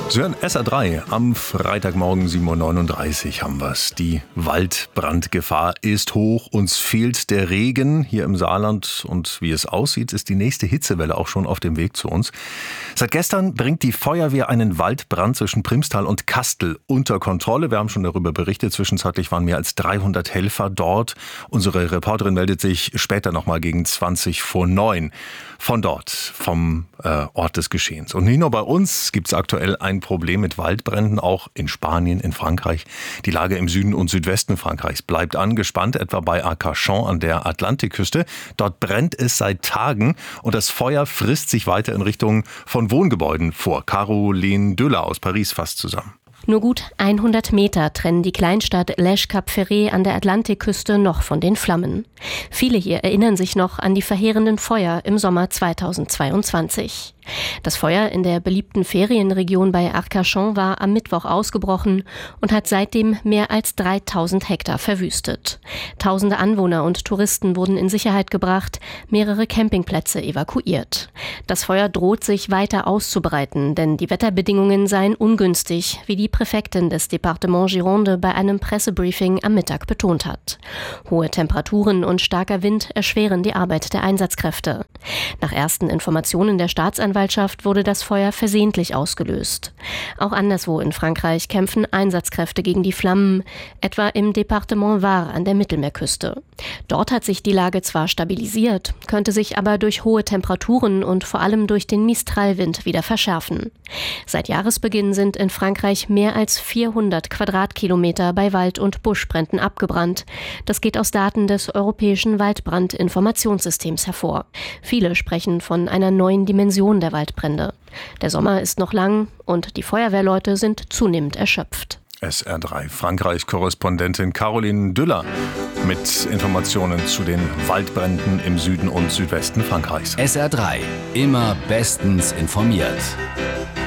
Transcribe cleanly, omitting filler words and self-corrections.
Sie hören SR3 am Freitagmorgen 7.39 Uhr haben wir's. Die Waldbrandgefahr ist hoch. Uns fehlt der Regen hier im Saarland. Und wie es aussieht, ist die nächste Hitzewelle auch schon auf dem Weg zu uns. Seit gestern bringt die Feuerwehr einen Waldbrand zwischen Primstal und Kastel unter Kontrolle. Wir haben schon darüber berichtet. Zwischenzeitlich waren mehr als 300 Helfer dort. Unsere Reporterin meldet sich später nochmal gegen 8:20 von dort, vom Ort des Geschehens. Und nicht nur bei uns gibt es aktuell ein Problem mit Waldbränden, auch in Spanien, in Frankreich. Die Lage im Süden und Südwesten Frankreichs bleibt angespannt, etwa bei Arcachon an der Atlantikküste. Dort brennt es seit Tagen und das Feuer frisst sich weiter in Richtung von Wohngebäuden vor. Caroline Düller aus Paris fasst zusammen. Nur gut 100 Meter trennen die Kleinstadt Lège-Cap-Ferret an der Atlantikküste noch von den Flammen. Viele hier erinnern sich noch an die verheerenden Feuer im Sommer 2022. Das Feuer in der beliebten Ferienregion bei Arcachon war am Mittwoch ausgebrochen und hat seitdem mehr als 3000 Hektar verwüstet. Tausende Anwohner und Touristen wurden in Sicherheit gebracht, mehrere Campingplätze evakuiert. Das Feuer droht sich weiter auszubreiten, denn die Wetterbedingungen seien ungünstig, wie die Präfektin des Departement Gironde bei einem Pressebriefing am Mittag betont hat. Hohe Temperaturen und starker Wind erschweren die Arbeit der Einsatzkräfte. Nach ersten Informationen der Staatsanwaltschaft wurde das Feuer versehentlich ausgelöst. Auch anderswo in Frankreich kämpfen Einsatzkräfte gegen die Flammen, etwa im Departement Var an der Mittelmeerküste. Dort hat sich die Lage zwar stabilisiert, könnte sich aber durch hohe Temperaturen und vor allem durch den Mistralwind wieder verschärfen. Seit Jahresbeginn sind in Frankreich mehr als 400 Quadratkilometer bei Wald- und Buschbränden abgebrannt. Das geht aus Daten des Europäischen Waldbrandinformationssystems hervor. Viele sprechen von einer neuen Dimension der Waldbrände. Der Sommer ist noch lang und die Feuerwehrleute sind zunehmend erschöpft. SR3 Frankreich-Korrespondentin Caroline Düller mit Informationen zu den Waldbränden im Süden und Südwesten Frankreichs. SR3, immer bestens informiert.